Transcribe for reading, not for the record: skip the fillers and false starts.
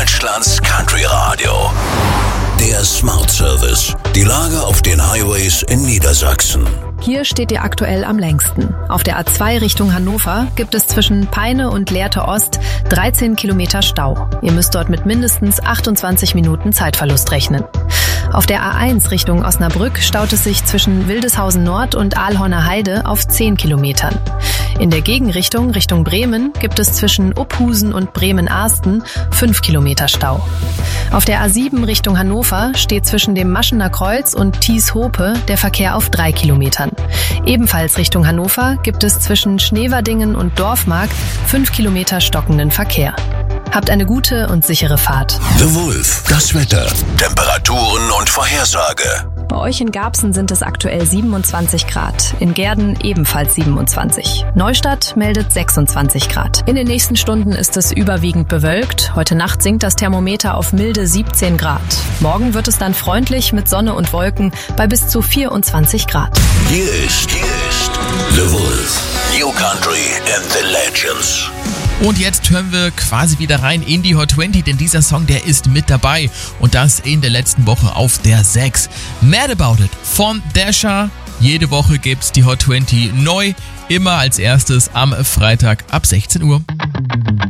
Deutschlands Country Radio. Der Smart Service. Die Lage auf den Highways in Niedersachsen. Hier steht ihr aktuell am längsten. Auf der A2 Richtung Hannover gibt es zwischen Peine und Lehrte Ost 13 Kilometer Stau. Ihr müsst dort mit mindestens 28 Minuten Zeitverlust rechnen. Auf der A1 Richtung Osnabrück staut es sich zwischen Wildeshausen Nord und Aalhorner Heide auf 10 Kilometern. In der Gegenrichtung Richtung Bremen gibt es zwischen Uphusen und Bremen-Arsten 5 Kilometer Stau. Auf der A7 Richtung Hannover steht zwischen dem Maschener Kreuz und Thies-Hope der Verkehr auf 3 Kilometern. Ebenfalls Richtung Hannover gibt es zwischen Schneverdingen und Dorfmark 5 Kilometer stockenden Verkehr. Habt eine gute und sichere Fahrt. The Wolf, das Wetter, Temperaturen und Vorhersage. Bei euch in Garbsen sind es aktuell 27 Grad, in Gehrden ebenfalls 27. Neustadt meldet 26 Grad. In den nächsten Stunden ist es überwiegend bewölkt. Heute Nacht sinkt das Thermometer auf milde 17 Grad. Morgen wird es dann freundlich mit Sonne und Wolken bei bis zu 24 Grad. Hier ist The Wolf. New Country and the Legends. Und jetzt hören wir quasi wieder rein in die Hot 20, denn dieser Song, der ist mit dabei. Und das in der letzten Woche auf der 6. Mad About It von Dasha. Jede Woche gibt's die Hot 20 neu, immer als erstes am Freitag ab 16 Uhr.